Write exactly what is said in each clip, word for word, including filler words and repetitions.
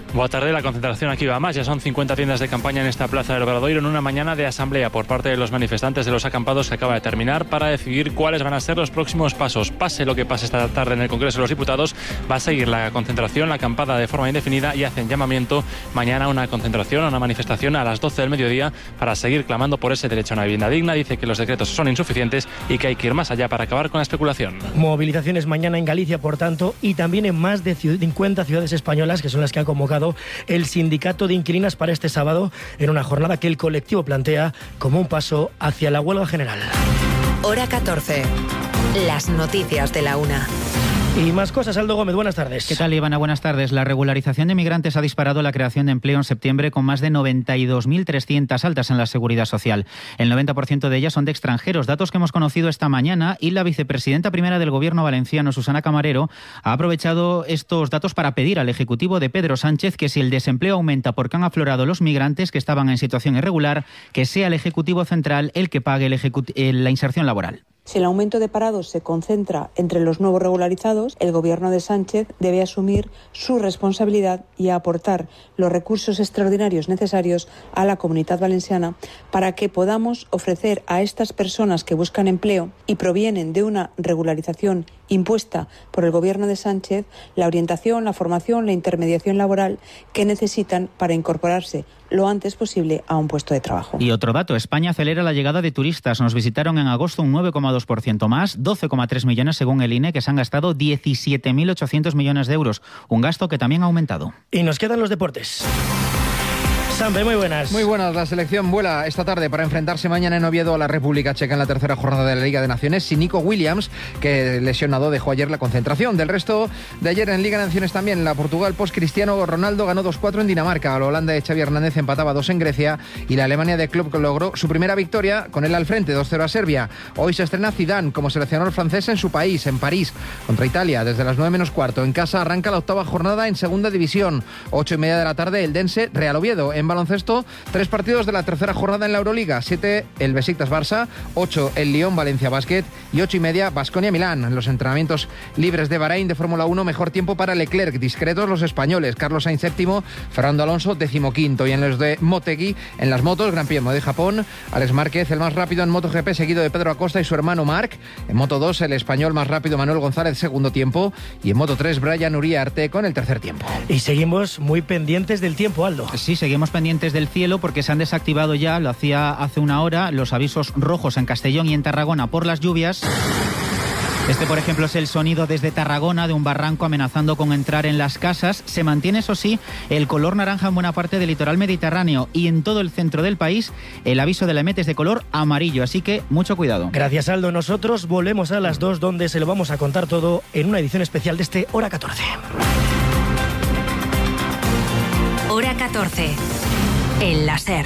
Buenas tardes, la concentración aquí va más. Ya son cincuenta tiendas de campaña en esta plaza del Obradoiro en una mañana de asamblea por parte de los manifestantes de los acampados que acaba de terminar para decidir cuáles van a ser los próximos pasos. Pase lo que pase esta tarde en el Congreso de los Diputados, va a seguir la concentración, la acampada de forma indefinida, y hacen llamamiento mañana a una concentración, a una manifestación a las doce del mediodía para seguir clamando por ese derecho a una vivienda digna. Dice que los decretos son insuficientes y que hay que ir más allá para acabar con la especulación. Movilizaciones mañana en Galicia, por tanto, y también en más de cincuenta ciudades españolas, que son las que ha convocado el sindicato de inquilinas para este sábado, en una jornada que el colectivo plantea como un paso hacia la huelga general. Hora catorce. Las noticias de la una. Y más cosas, Aldo Gómez, buenas tardes. ¿Qué tal, Ivana? Buenas tardes. La regularización de migrantes ha disparado la creación de empleo en septiembre, con más de noventa y dos mil trescientas altas en la Seguridad Social. El noventa por ciento de ellas son de extranjeros, datos que hemos conocido esta mañana, y la vicepresidenta primera del Gobierno valenciano, Susana Camarero, ha aprovechado estos datos para pedir al Ejecutivo de Pedro Sánchez que, si el desempleo aumenta porque han aflorado los migrantes que estaban en situación irregular, que sea el Ejecutivo Central el que pague el ejecut- la inserción laboral. Si el aumento de parados se concentra entre los nuevos regularizados, el Gobierno de Sánchez debe asumir su responsabilidad y aportar los recursos extraordinarios necesarios a la Comunidad Valenciana para que podamos ofrecer a estas personas que buscan empleo y provienen de una regularización impuesta por el Gobierno de Sánchez la orientación, la formación, la intermediación laboral que necesitan para incorporarse lo antes posible a un puesto de trabajo. Y otro dato, España acelera la llegada de turistas. Nos visitaron en agosto un nueve coma dos por ciento más, doce coma tres millones según el I N E, que se han gastado diecisiete mil ochocientos millones de euros, un gasto que también ha aumentado. Y nos quedan los deportes. Sampe, muy buenas. Muy buenas. La selección vuela esta tarde para enfrentarse mañana en Oviedo a la República Checa en la tercera jornada de la Liga de Naciones, sin Nico Williams, que lesionado dejó ayer la concentración. Del resto de ayer en Liga de Naciones también, la Portugal post Cristiano Ronaldo ganó dos cuatro en Dinamarca, la Holanda de Xavi Hernández empataba dos en Grecia y la Alemania de Klopp logró su primera victoria con él al frente, dos cero a Serbia. Hoy se estrena Zidane como seleccionador francés en su país, en París, contra Italia, desde las nueve menos cuarto. En casa arranca la octava jornada en Segunda División, ocho y media de la tarde, el Dense Real Oviedo. En baloncesto, tres partidos de la tercera jornada en la Euroliga, siete el Besiktas Barça, ocho el Lyon Valencia Basket y ocho y media Baskonia Milán. En los entrenamientos libres de Bahrein de Fórmula uno, mejor tiempo para Leclerc, discretos los españoles, Carlos Sainz séptimo, Fernando Alonso decimoquinto. Y en los de Motegi, en las motos, Gran Premio de Japón, Alex Márquez el más rápido en MotoGP, seguido de Pedro Acosta y su hermano Marc. En Moto dos, el español más rápido Manuel González, segundo tiempo, y en Moto tres, Brian Uriarte con el tercer tiempo. Y seguimos muy pendientes del tiempo, Aldo. Sí, seguimos pendientes del cielo porque se han desactivado ya, lo hacía hace una hora, los avisos rojos en Castellón y en Tarragona por las lluvias. Este, por ejemplo, es el sonido desde Tarragona de un barranco amenazando con entrar en las casas. Se mantiene, eso sí, el color naranja en buena parte del litoral mediterráneo, y en todo el centro del país el aviso de la EMET es de color amarillo, así que mucho cuidado. Gracias, Aldo. Nosotros volvemos a las dos, donde se lo vamos a contar todo en una edición especial de este Hora catorce. Hora catorce. El láser.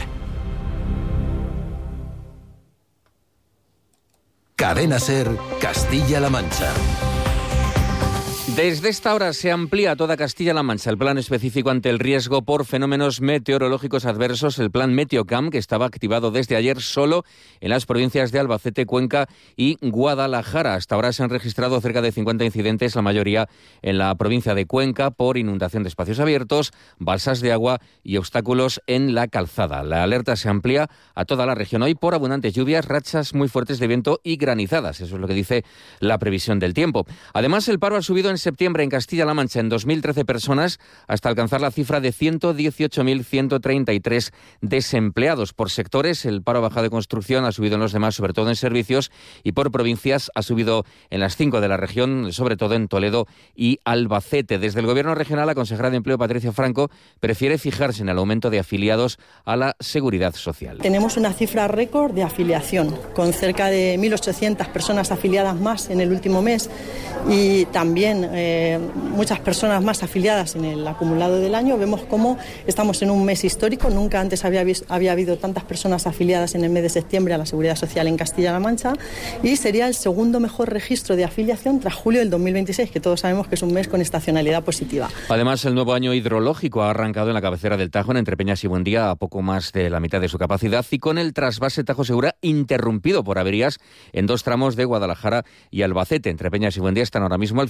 Cadena Ser, Castilla-La Mancha. Desde esta hora se amplía a toda Castilla-La Mancha el plan específico ante el riesgo por fenómenos meteorológicos adversos, el plan Meteocam, que estaba activado desde ayer solo en las provincias de Albacete, Cuenca y Guadalajara. Hasta ahora se han registrado cerca de cincuenta incidentes, la mayoría en la provincia de Cuenca, por inundación de espacios abiertos, balsas de agua y obstáculos en la calzada. La alerta se amplía a toda la región hoy por abundantes lluvias, rachas muy fuertes de viento y granizadas. Eso es lo que dice la previsión del tiempo. Además, el paro ha subido en septiembre en Castilla-La Mancha en dos mil trece personas, hasta alcanzar la cifra de ciento dieciocho mil ciento treinta y tres desempleados. Por sectores, el paro baja de construcción ha subido en los demás, sobre todo en servicios, y por provincias ha subido en las cinco de la región, sobre todo en Toledo y Albacete. Desde el Gobierno regional, la consejera de Empleo, Patricia Franco, prefiere fijarse en el aumento de afiliados a la Seguridad Social. Tenemos una cifra récord de afiliación, con cerca de mil ochocientas personas afiliadas más en el último mes, y también eh, muchas personas más afiliadas en el acumulado del año. Vemos cómo estamos en un mes histórico. Nunca antes había, visto, había habido tantas personas afiliadas en el mes de septiembre a la Seguridad Social en Castilla-La Mancha, y sería el segundo mejor registro de afiliación tras julio del dos mil veintiséis, que todos sabemos que es un mes con estacionalidad positiva. Además, el nuevo año hidrológico ha arrancado en la cabecera del Tajo, entre Peñas y Buendía, a poco más de la mitad de su capacidad, y con el trasvase Tajo Segura interrumpido por averías en dos tramos de Guadalajara y Albacete. Entre Peñas y Buendía están ahora mismo al cincuenta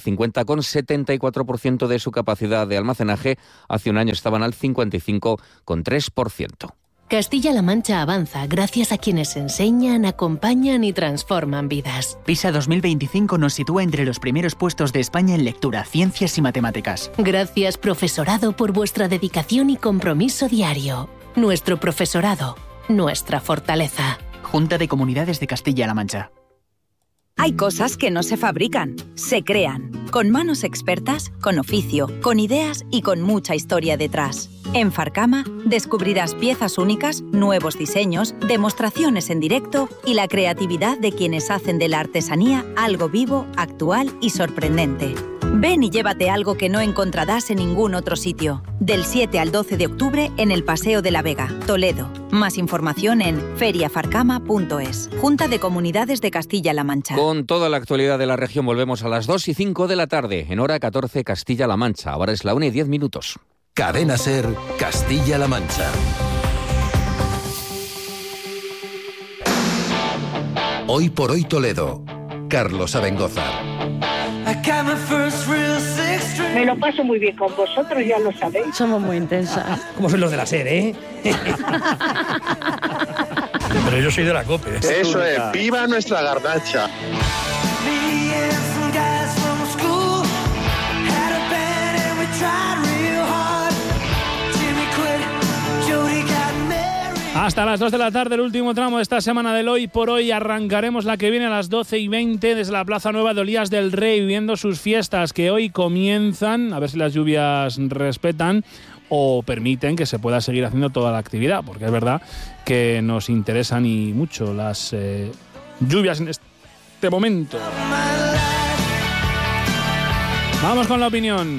cuenta con setenta y cuatro por ciento de su capacidad de almacenaje. Hace un año estaban al cincuenta y cinco coma tres por ciento. Castilla-La Mancha avanza gracias a quienes enseñan, acompañan y transforman vidas. PISA dos mil veinticinco nos sitúa entre los primeros puestos de España en lectura, ciencias y matemáticas. Gracias, profesorado, por vuestra dedicación y compromiso diario. Nuestro profesorado, nuestra fortaleza. Junta de Comunidades de Castilla-La Mancha. Hay cosas que no se fabrican, se crean, con manos expertas, con oficio, con ideas y con mucha historia detrás. En Farcama descubrirás piezas únicas, nuevos diseños, demostraciones en directo y la creatividad de quienes hacen de la artesanía algo vivo, actual y sorprendente. Ven y llévate algo que no encontrarás en ningún otro sitio. Del siete al doce de octubre en el Paseo de la Vega, Toledo. Más información en feria farcama punto es. Junta de Comunidades de Castilla-La Mancha. Con toda la actualidad de la región volvemos a las dos y cinco de la tarde, en hora catorce Castilla-La Mancha. Ahora es la una y diez minutos. Cadena SER, Castilla-La Mancha. Hoy por hoy Toledo. Carlos Abengozar. Me lo paso muy bien con vosotros, ya lo sabéis. Somos muy intensas. Como son los de la SER, ¿eh? Pero yo soy de la COPE. Eso es, viva nuestra garnacha. Hasta las dos de la tarde, el último tramo de esta semana del Hoy por Hoy. Arrancaremos la que viene a las doce y veinte desde la Plaza Nueva de Olías del Rey, viviendo sus fiestas que hoy comienzan, a ver si las lluvias respetan o permiten que se pueda seguir haciendo toda la actividad, porque es verdad que nos interesan y mucho las eh, lluvias en este momento. Vamos con la opinión.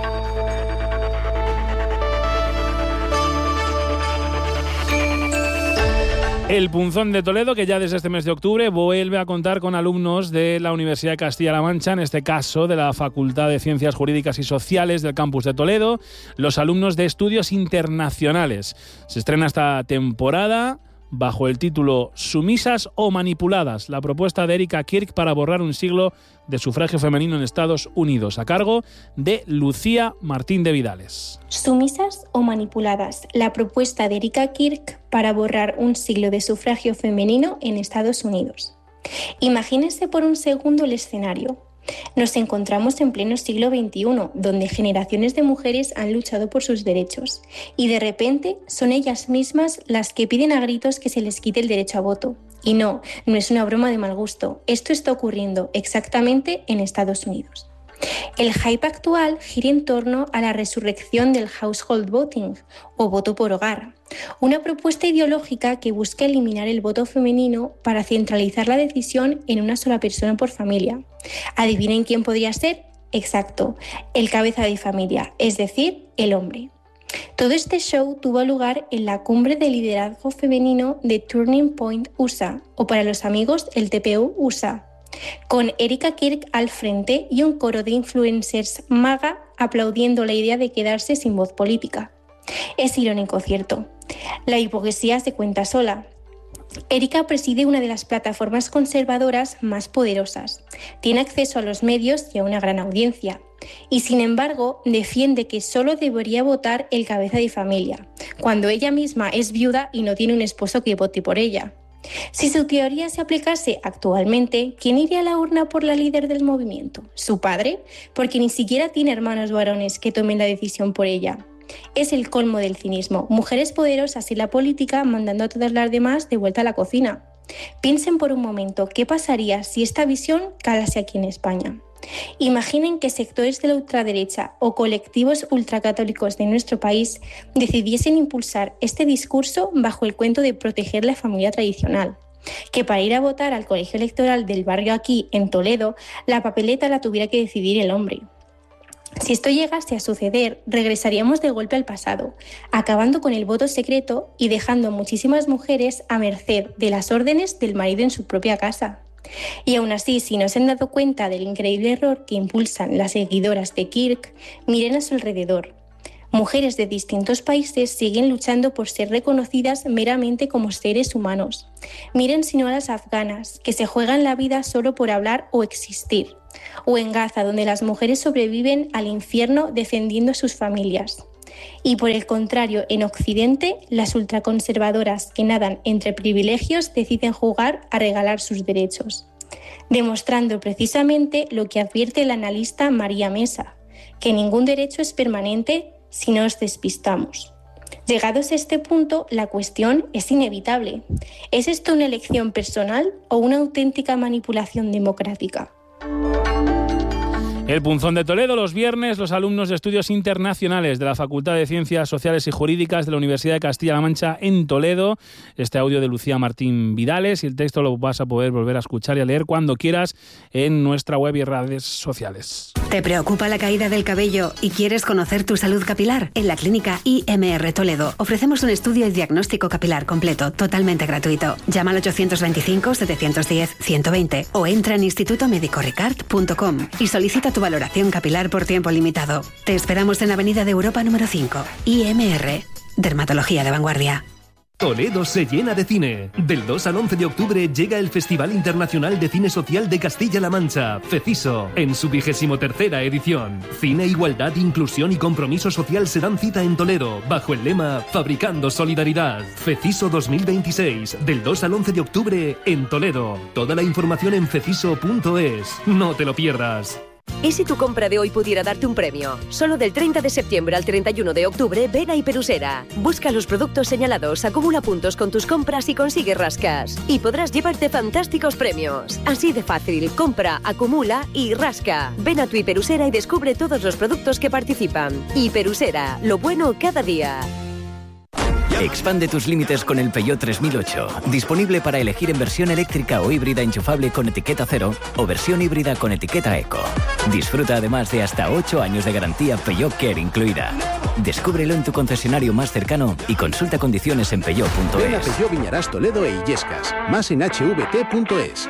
El Punzón de Toledo, que ya desde este mes de octubre vuelve a contar con alumnos de la Universidad de Castilla-La Mancha, en este caso de la Facultad de Ciencias Jurídicas y Sociales del campus de Toledo, los alumnos de Estudios Internacionales. Se estrena esta temporada bajo el título Sumisas o manipuladas, la propuesta de Erika Kirk para borrar un siglo de sufragio femenino en Estados Unidos, a cargo de Lucía Martín de Vidales. Sumisas o manipuladas, la propuesta de Erika Kirk para borrar un siglo de sufragio femenino en Estados Unidos. Imagínense por un segundo el escenario. Nos encontramos en pleno siglo veintiuno, donde generaciones de mujeres han luchado por sus derechos, y de repente son ellas mismas las que piden a gritos que se les quite el derecho a voto. Y no, no es una broma de mal gusto, esto está ocurriendo exactamente en Estados Unidos. El hype actual gira en torno a la resurrección del household voting, o voto por hogar, una propuesta ideológica que busca eliminar el voto femenino para centralizar la decisión en una sola persona por familia. ¿Adivinen quién podría ser? Exacto, el cabeza de familia, es decir, el hombre. Todo este show tuvo lugar en la Cumbre de Liderazgo Femenino de Turning Point U S A, o para los amigos el T P U U S A, con Erika Kirk al frente y un coro de influencers maga aplaudiendo la idea de quedarse sin voz política. Es irónico, ¿cierto? La hipocresía se cuenta sola. Erika preside una de las plataformas conservadoras más poderosas, tiene acceso a los medios y a una gran audiencia, y sin embargo defiende que solo debería votar el cabeza de familia, cuando ella misma es viuda y no tiene un esposo que vote por ella. Si su teoría se aplicase actualmente, ¿quién iría a la urna por la líder del movimiento? ¿Su padre? Porque ni siquiera tiene hermanos varones que tomen la decisión por ella. Es el colmo del cinismo. Mujeres poderosas en la política mandando a todas las demás de vuelta a la cocina. Piensen por un momento, ¿qué pasaría si esta visión calase aquí en España? Imaginen que sectores de la ultraderecha o colectivos ultracatólicos de nuestro país decidiesen impulsar este discurso bajo el cuento de proteger la familia tradicional. Que para ir a votar al colegio electoral del barrio aquí, en Toledo, la papeleta la tuviera que decidir el hombre. Si esto llegase a suceder, regresaríamos de golpe al pasado, acabando con el voto secreto y dejando a muchísimas mujeres a merced de las órdenes del marido en su propia casa. Y aún así, si no se han dado cuenta del increíble error que impulsan las seguidoras de Kirk, miren a su alrededor. Mujeres de distintos países siguen luchando por ser reconocidas meramente como seres humanos. Miren si no a las afganas, que se juegan la vida solo por hablar o existir. o en Gaza, donde las mujeres sobreviven al infierno defendiendo a sus familias. Y por el contrario, en Occidente, las ultraconservadoras que nadan entre privilegios deciden jugar a regalar sus derechos, demostrando precisamente lo que advierte la analista María Mesa, que ningún derecho es permanente si nos despistamos. Llegados a este punto, la cuestión es inevitable. ¿Es esto una elección personal o una auténtica manipulación democrática? El Punzón de Toledo, los viernes, los alumnos de Estudios Internacionales de la Facultad de Ciencias Sociales y Jurídicas de la Universidad de Castilla-La Mancha en Toledo. Este audio de Lucía Martín Vidales, y el texto lo vas a poder volver a escuchar y a leer cuando quieras en nuestra web y redes sociales. ¿Te preocupa la caída del cabello y quieres conocer tu salud capilar? En la clínica I M R Toledo ofrecemos un estudio y diagnóstico capilar completo, totalmente gratuito. Llama al ochocientos veinticinco, setecientos diez, ciento veinte o entra en instituto médico ricard punto com y solicita tu valoración capilar por tiempo limitado. Te esperamos en Avenida de Europa número cinco. I M R, Dermatología de Vanguardia. Toledo se llena de cine. Del dos al once de octubre llega el Festival Internacional de Cine Social de Castilla-La Mancha, FECISO, en su vigésimo tercera edición. Cine, igualdad, inclusión y compromiso social se dan cita en Toledo, bajo el lema Fabricando Solidaridad. FECISO dos mil veintiséis, del dos al once de octubre en Toledo. Toda la información en feciso punto es. No te lo pierdas. ¿Y si tu compra de hoy pudiera darte un premio? Solo del treinta de septiembre al treinta y uno de octubre, ven a Hiperusera. Busca los productos señalados, acumula puntos con tus compras y consigue rascas. Y podrás llevarte fantásticos premios. Así de fácil, compra, acumula y rasca. Ven a tu Hiperusera y descubre todos los productos que participan. Hiperusera, lo bueno cada día. Expande tus límites con el Peugeot tres mil ocho. Disponible para elegir en versión eléctrica o híbrida enchufable con etiqueta cero o versión híbrida con etiqueta eco. Disfruta además de hasta ocho años de garantía Peugeot Care incluida. Descúbrelo en tu concesionario más cercano y consulta condiciones en peugeot punto es. Ven a Peugeot Viñarás Toledo e Illescas. Más en h v t punto es.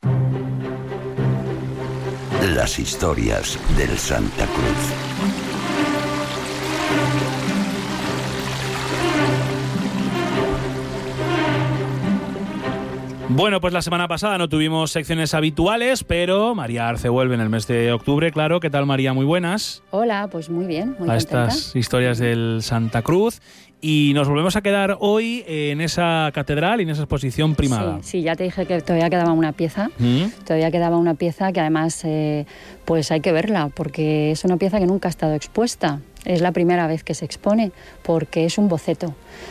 Las historias del Santa Cruz. Bueno, pues la semana pasada no tuvimos secciones habituales, pero María Arce vuelve en el mes de octubre, claro. ¿Qué tal, María? Muy buenas. Hola, pues muy bien, muy a contenta. Estas historias del Santa Cruz. Y nos volvemos a quedar hoy en esa catedral y en esa exposición primada. Sí, sí, ya te dije que todavía quedaba una pieza. ¿Mm? Todavía quedaba una pieza que además eh, pues hay que verla, porque es una pieza que nunca ha estado expuesta. Es la primera vez que se expone, porque es un boceto.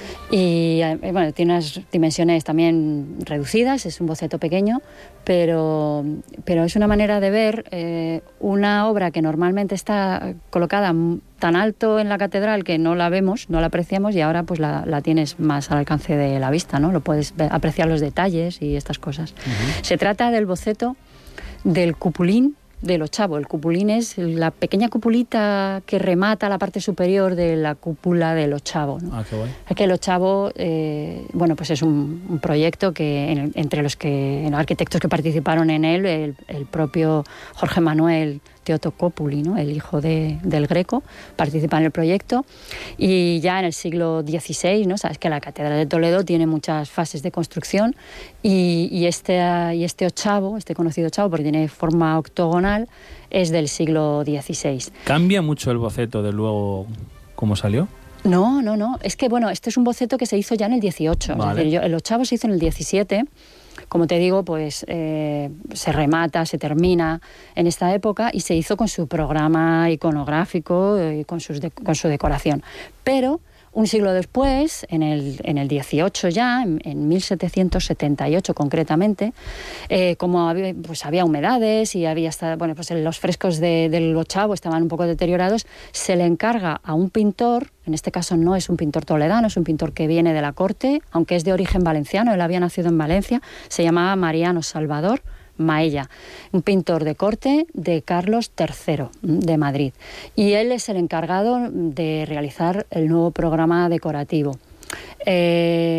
Y bueno, tiene unas dimensiones también reducidas, es un boceto pequeño, pero, pero es una manera de ver eh, una obra que normalmente está colocada tan alto en la catedral que no la vemos, no la apreciamos, y ahora pues la, la tienes más al alcance de la vista, ¿no? Lo puedes ver, apreciar los detalles y estas cosas. Uh-huh. Se trata del boceto del cupulín del ochavo. El cupulín es la pequeña cupulita que remata la parte superior de la cúpula del ochavo, ¿no? Ah, qué guay. Es que el ochavo, eh, bueno, pues es un, un proyecto que en, entre los que los arquitectos que participaron en él, el, el propio Jorge Manuel Teotocópuli, ¿no? El hijo de, del Greco, participa en el proyecto. Y ya en el siglo dieciséis, ¿no? Sabes que la Catedral de Toledo tiene muchas fases de construcción, y, y, este, y este ochavo, este conocido ochavo, porque tiene forma octogonal, es del siglo dieciséis. ¿Cambia mucho el boceto de luego cómo salió? No, no, no. Es que, bueno, este es un boceto que se hizo ya en el dieciocho. Vale. Es decir, yo, el ochavo se hizo en el diecisiete. Como te digo, pues eh, se remata, se termina en esta época, y se hizo con su programa iconográfico y con, sus de, con su decoración. Pero un siglo después, en el, en el dieciocho ya, en, en mil setecientos setenta y ocho concretamente, eh, como había, pues había humedades y había hasta, bueno, pues los frescos de, del ochavo estaban un poco deteriorados, se le encarga a un pintor, en este caso no es un pintor toledano, es un pintor que viene de la corte, aunque es de origen valenciano, él había nacido en Valencia, se llamaba Mariano Salvador Maella, un pintor de corte de Carlos tercero de Madrid, y él es el encargado de realizar el nuevo programa decorativo. Eh,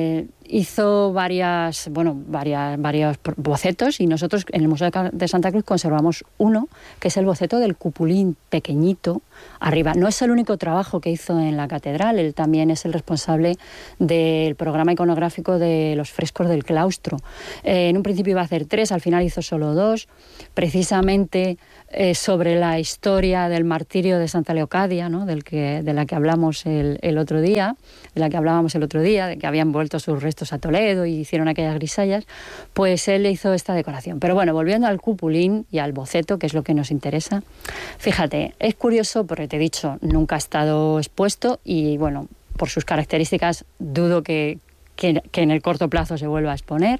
hizo varias, bueno, varias, varios bocetos y nosotros en el Museo de Santa Cruz conservamos uno, que es el boceto del cupulín pequeñito arriba. No es el único trabajo que hizo en la catedral, él también es el responsable del programa iconográfico de los frescos del claustro. Eh, en un principio iba a hacer tres, al final hizo solo dos, precisamente eh, sobre la historia del martirio de Santa Leocadia, ¿no? del que, de la que hablamos el, el otro día, de la que hablábamos el otro día, de que habían vuelto sus restos a Toledo y hicieron aquellas grisallas, pues él hizo esta decoración. Pero bueno, volviendo al cupulín y al boceto, que es lo que nos interesa, fíjate, es curioso porque te he dicho, nunca ha estado expuesto y bueno, por sus características dudo que, que, que en el corto plazo se vuelva a exponer.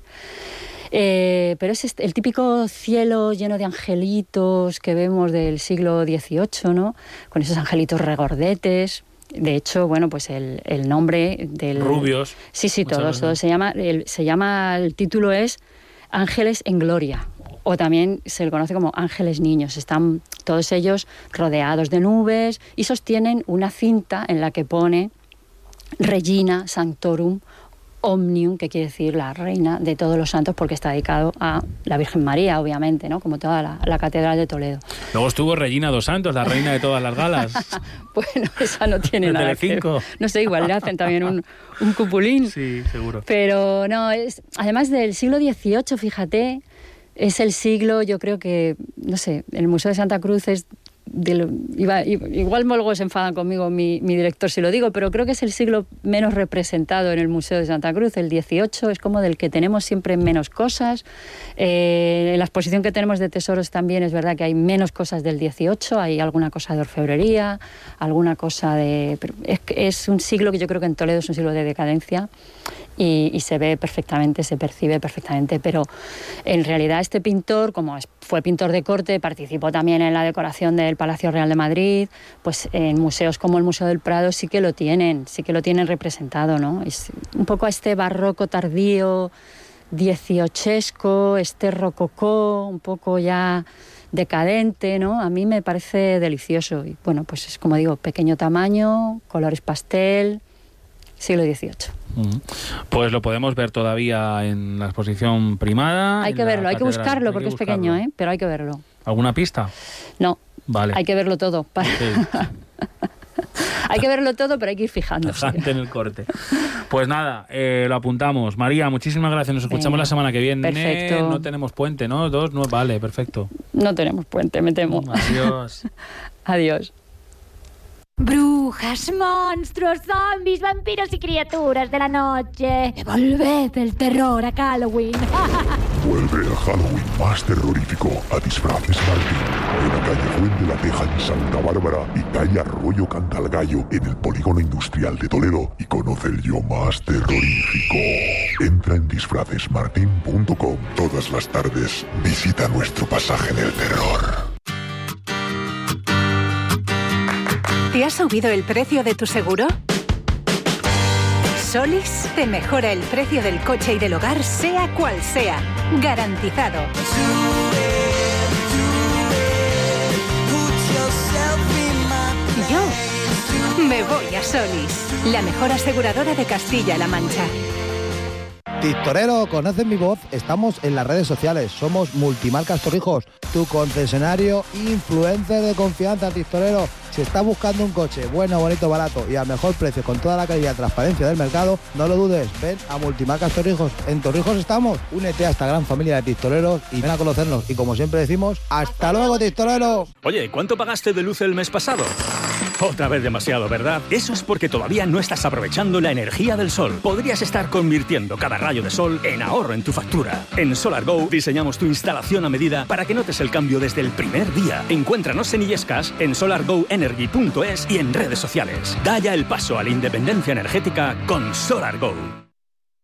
Eh, pero es el típico cielo lleno de angelitos que vemos del siglo dieciocho, ¿no? Con esos angelitos regordetes. De hecho, bueno, pues el, el nombre del... Rubios. Sí, sí, todos, todos. Se llama, el, se llama, el título es Ángeles en Gloria. O también se le conoce como ángeles niños. Están todos ellos rodeados de nubes y sostienen una cinta en la que pone Regina Sanctorum Omnium, que quiere decir la reina de todos los santos, porque está dedicado a la Virgen María, obviamente, ¿no? Como toda la, la catedral de Toledo. Luego estuvo Regina dos Santos, la reina de todas las galas. Bueno, esa no tiene nada que ver. No sé, igual le hacen también un, un cupulín. Sí, seguro. Pero no, es además del siglo dieciocho, fíjate, es el siglo, yo creo que, no sé, el Museo de Santa Cruz es... De, iba, igual luego se enfadan conmigo mi, mi director si lo digo, pero creo que es el siglo menos representado en el Museo de Santa Cruz. El dieciocho es como del que tenemos siempre menos cosas. Eh, en la exposición que tenemos de tesoros también es verdad que hay menos cosas del dieciocho, hay alguna cosa de orfebrería, alguna cosa de... Es, es un siglo que yo creo que en Toledo es un siglo de decadencia y, y se ve perfectamente, se percibe perfectamente, pero en realidad este pintor, como fue pintor de corte, participó también en la decoración del Palacio Real de Madrid, pues en museos como el Museo del Prado sí que lo tienen, sí que lo tienen representado, ¿no? Es un poco este barroco tardío, dieciochesco, este rococó, un poco ya decadente, ¿no? A mí me parece delicioso y bueno, pues es como digo, pequeño tamaño, colores pastel, siglo dieciocho. Pues lo podemos ver todavía en la exposición primada. Hay que verlo, hay que buscarlo porque es pequeño, ¿eh? Pero hay que verlo. ¿Alguna pista? No, vale. Hay que verlo todo. Para... Okay. Hay que verlo todo, pero hay que ir fijándose. En el corte. Pues nada, eh, lo apuntamos. María, muchísimas gracias. Nos escuchamos Venga, la semana que viene. Perfecto. No tenemos puente, ¿no? Dos, no, vale, perfecto. No tenemos puente, me temo. Adiós. Adiós. Brujas, monstruos, zombies, vampiros y criaturas de la noche. Devolved el terror a Halloween. Vuelve el Halloween más terrorífico a Disfraces Martín. En la calle Fuente de la Teja en Santa Bárbara y calle Arroyo Cantalgallo en el Polígono Industrial de Toledo y conoce el yo más terrorífico. Entra en disfraces martin punto com. Todas las tardes visita nuestro pasaje en el terror. ¿Te ha subido el precio de tu seguro? Solís te mejora el precio del coche y del hogar, sea cual sea. Garantizado. Yo me voy a Solís, la mejor aseguradora de Castilla-La Mancha. Tistorero, ¿conoces mi voz? Estamos en las redes sociales. Somos Multimarcas Torrijos, tu concesionario influencer de confianza, Tistorero. Si estás buscando un coche bueno, bonito, barato y al mejor precio con toda la calidad y transparencia del mercado, no lo dudes. Ven a Multimarcas Torrijos. En Torrijos estamos. Únete a esta gran familia de tistoreros y ven a conocernos. Y como siempre decimos, ¡hasta luego, Tistorero! Oye, ¿cuánto pagaste de luz el mes pasado? Otra vez demasiado, ¿verdad? Eso es porque todavía no estás aprovechando la energía del sol. Podrías estar convirtiendo cada rayo de sol en ahorro en tu factura. En SolarGo diseñamos tu instalación a medida para que notes el cambio desde el primer día. Encuéntranos en Illescas, en solar go energy punto es y en redes sociales. Da ya el paso a la independencia energética con SolarGo.